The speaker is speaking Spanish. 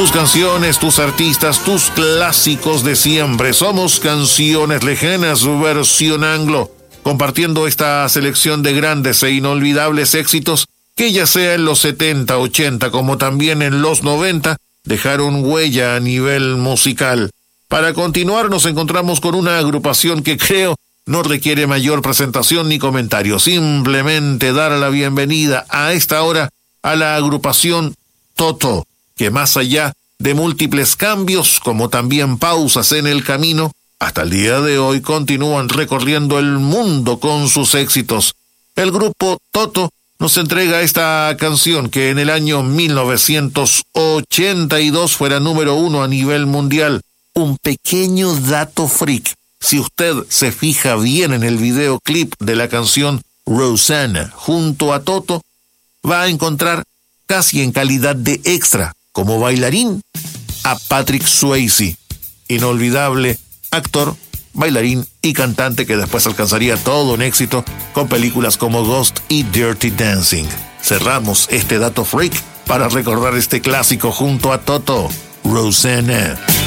Tus canciones, tus artistas, tus clásicos de siempre. Somos Canciones Lejanas, versión anglo, compartiendo esta selección de grandes e inolvidables éxitos que ya sea en los 70, 80 como también en los 90 dejaron huella a nivel musical. Para continuar nos encontramos con una agrupación que creo no requiere mayor presentación ni comentario. Simplemente dar la bienvenida a esta hora a la agrupación Toto, que más allá de múltiples cambios, como también pausas en el camino, hasta el día de hoy continúan recorriendo el mundo con sus éxitos. El grupo Toto nos entrega esta canción que en el año 1982 fuera número 1 a nivel mundial. Un pequeño dato freak. Si usted se fija bien en el videoclip de la canción Rosanna junto a Toto, va a encontrar casi en calidad de extra, como bailarín, a Patrick Swayze, inolvidable actor, bailarín y cantante que después alcanzaría todo un éxito con películas como Ghost y Dirty Dancing. Cerramos este dato freak para recordar este clásico junto a Toto, Rosanna.